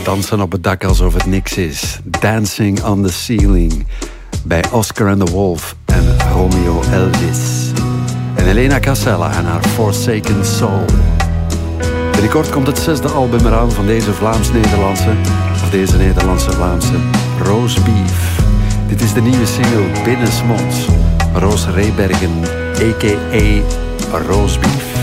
Dansen op het dak alsof het niks is. Dancing on the Ceiling. Bij Oscar and the Wolf en Romeo Elvis. En Helena Casella en haar Forsaken Soul. Binnenkort komt het 6e album eraan van deze Vlaams-Nederlandse, of deze Nederlandse-Vlaamse, Roos Beef. Dit is de nieuwe single Binnensmonds. Roos Rebergen, a.k.a. Roos Beef.